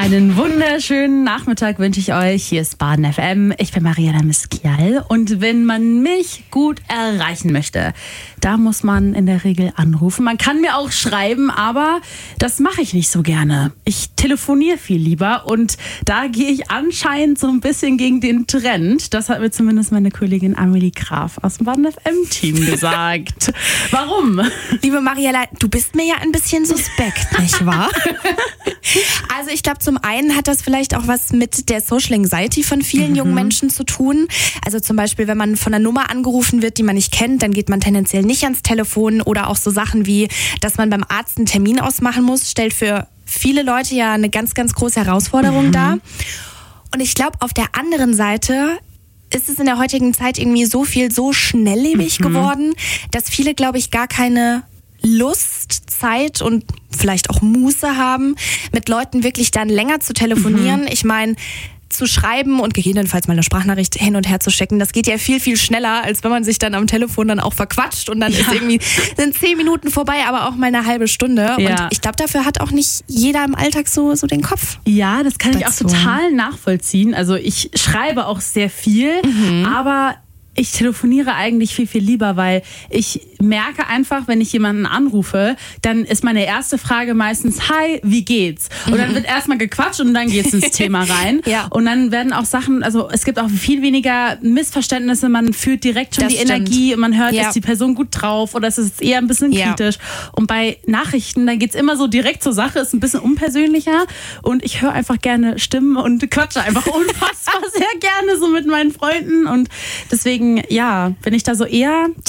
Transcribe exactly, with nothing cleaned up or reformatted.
Einen wunderschönen Nachmittag wünsche ich euch. Hier ist Baden F M. Ich bin Mariana Miskial. Und wenn man mich gut erreichen möchte, da muss man in der Regel anrufen. Man kann mir auch schreiben, aber das mache ich nicht so gerne. Ich telefoniere viel lieber und da gehe ich anscheinend so ein bisschen gegen den Trend. Das hat mir zumindest meine Kollegin Amelie Graf aus dem Baden F M-Team gesagt. Warum? Liebe Mariella, du bist mir ja ein bisschen suspekt, nicht wahr? Also ich glaube, zum einen hat das vielleicht auch was mit der Social Anxiety von vielen mhm. jungen Menschen zu tun. Also zum Beispiel, wenn man von einer Nummer angerufen wird, die man nicht kennt, dann geht man tendenziell nicht ans Telefon, oder auch so Sachen wie, dass man beim Arzt einen Termin ausmachen muss, stellt für viele Leute ja eine ganz, ganz große Herausforderung mhm. dar. Und ich glaube, auf der anderen Seite ist es in der heutigen Zeit irgendwie so viel, so schnelllebig mhm. geworden, dass viele, glaube ich, gar keine Lust, Zeit und vielleicht auch Muße haben, mit Leuten wirklich dann länger zu telefonieren. Mhm. Ich meine, zu schreiben und gegebenenfalls mal eine Sprachnachricht hin und her zu schicken, das geht ja viel, viel schneller, als wenn man sich dann am Telefon dann auch verquatscht und dann ja. ist irgendwie, sind zehn Minuten vorbei, aber auch mal eine halbe Stunde. Ja. Und ich glaube, dafür hat auch nicht jeder im Alltag so, so den Kopf. Ja, das kann dazu. ich auch total nachvollziehen. Also ich schreibe auch sehr viel, mhm. aber ich telefoniere eigentlich viel, viel lieber, weil ich merke einfach, wenn ich jemanden anrufe, dann ist meine erste Frage meistens, hi, wie geht's? Und dann wird erstmal gequatscht und dann geht's ins Thema rein. Ja. Und dann werden auch Sachen, also es gibt auch viel weniger Missverständnisse, man fühlt direkt schon das die stimmt. Energie und man hört, ja. ist die Person gut drauf oder ist es eher ein bisschen kritisch. Ja. Und bei Nachrichten, dann geht's immer so direkt zur Sache, ist ein bisschen unpersönlicher und ich höre einfach gerne Stimmen und quatsche einfach unfassbar sehr gerne so mit meinen Freunden und deswegen ja, bin ich da so eher